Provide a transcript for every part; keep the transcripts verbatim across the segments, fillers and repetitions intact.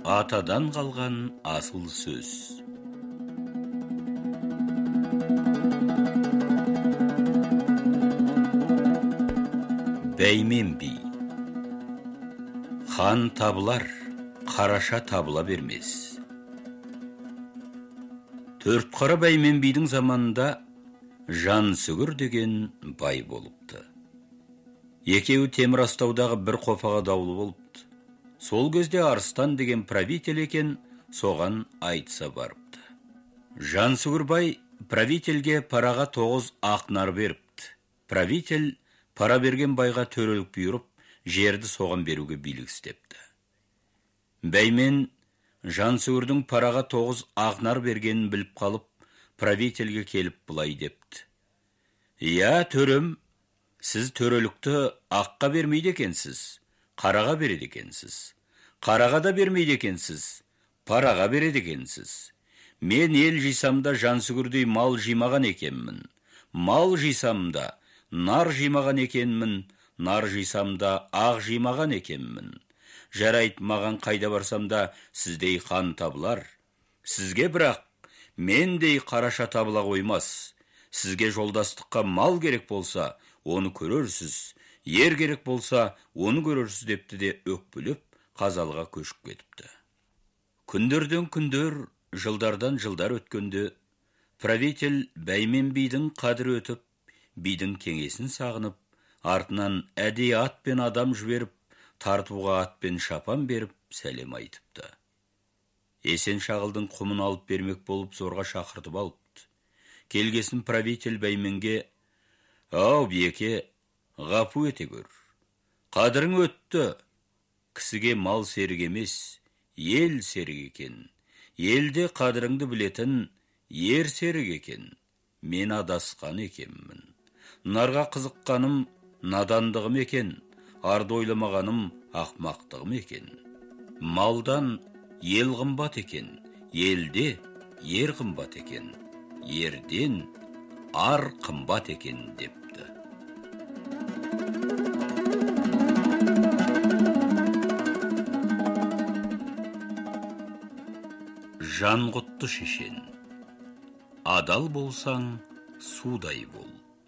Атадан қалған асыл сөз. Бәймен би. Хан табылар, қараша табыла бермес. Төрт қара бәймен бидің заманында Жансүгір деген бай болыпты. Екеуі Темірастаудағы бір қопаға даулы болыпты. Сол кезде Арыстан деген правитель екен, соған айтса барыпты. Жансүгір бай правительге параға тоғыз ақнар беріпті. Правитель пара берген байға төрелік бұйырып, жерді соған беруге билік істепті. Бәймен Жансүгірдің параға тоғыз ақнар бергенін біліп қалып, правительге келіп бұлай депті. «Я, төрем, сіз төрелікті аққа бермейді екенсіз, қараға береді екенсіз. Қараға да бермейді екенсіз, параға береді екенсіз. Мен ел жисамда Жансүгірдей мал жимаған екенмін. Мал жисамда нар жимаған екенмін, нар жисамда ақ жимаған екенмін. Жарайды, маған қайда барсамда сіздей хан табылар. Сізге бірақ мендей қараша табыла қоймас. Сізге жолдастыққа мал керек болса, оны көрерсіз. Ер керек болса, оны көрерсіз депті де өкпіліп, қазалға көшіп кетіпті. Күндерден күндер, жылдардан жылдар өткенде, правитель бәймен бидің қадірі өтіп, бидің кеңесін сағынып, артынан әдей ат пен адам жіберіп, тартуға ат пен шапан беріп, сәлем айтыпты. Есен шағылдың құмын алып бермек болып зорға шақыртып алыпты. Келгесін правитель бәйменге: «Ау, биеке, ғапу ете көр. Қадірің өтті. Кісіге мал серік емес, ел серік екен. Елде қадіріңді білетін ер серік екен. Мен адасқан екенмін. Нарға қызыққаным надандығым екен, арды ойламағаным ақмақтығым екен. Малдан ел қымбат екен, елде ер қымбат екен, ерден ар қымбат екен» депті. Жанғұтты шешен. Адал болсаң, судай бол.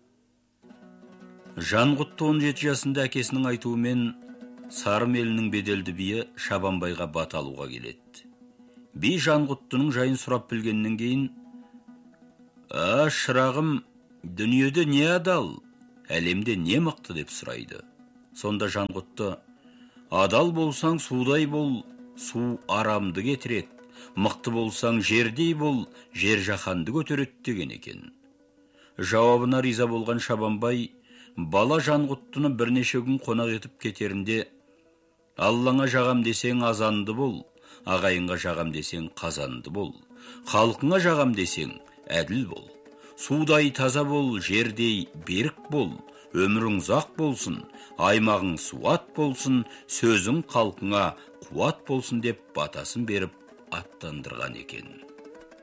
Жанғұтты он жеті жасында әкесінің айтуымен Сарым елінің беделді биі Шабанбайға бат алуға келеді. Би Жанғұттының жайын сұрап білгеннен кейін: «А, шырағым, дүниеде не адал, әлемде не мықты?» деп сұрайды. Сонда Жанғұтты: «Адал болсаң судай бол, су арамды кетіреді. Мықты болсаң жердей бол, жер жаһанды көтереді» деген екен. Жауабына риза болған Шабанбай бала Жанғұттыны бірнеше күн қонақ етіп кетерінде: «Аллаңа жағам десең азанды бол, ағайынға жағам десең қазанды бол, халқыңа жағам десең әділ бол. Судай таза бол, жердей берік бол, өмірің ұзақ болсын, аймағың суат болсын, сөзің халқыңа қуат болсын» деп батасын беріп аттандырған екен.